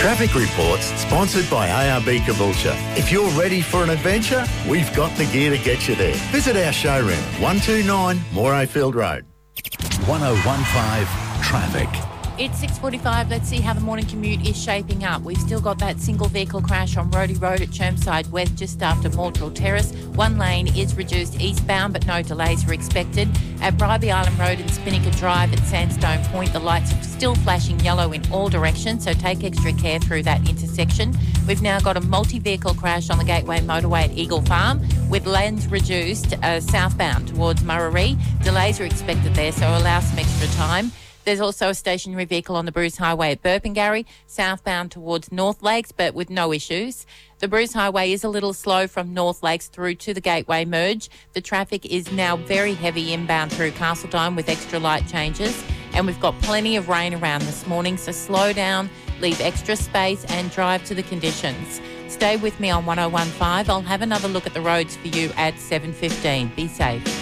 Traffic Reports, sponsored by ARB Caboolture. If you're ready for an adventure, we've got the gear to get you there. Visit our showroom, 129 Morayfield Road. 1015 Traffic. It's 6:45. Let's see how the morning commute is shaping up. We've still got that single vehicle crash on Rhodey Road at Chermside West just after Moultrie Terrace. One lane is reduced eastbound, but no delays are expected. At Bribie Island Road and Spinnaker Drive at Sandstone Point, the lights are still flashing yellow in all directions, so take extra care through that intersection. We've now got a multi-vehicle crash on the Gateway Motorway at Eagle Farm with lanes reduced southbound towards Murarrie. Delays are expected there, so allow some extra time. There's also a stationary vehicle on the Bruce Highway at Burpengary, southbound towards North Lakes, but with no issues. The Bruce Highway is a little slow from North Lakes through to the Gateway Merge. The traffic is now very heavy inbound through Castledine with extra light changes. And we've got plenty of rain around this morning, so slow down, leave extra space and drive to the conditions. Stay with me on 1015. I'll have another look at the roads for you at 7:15. Be safe.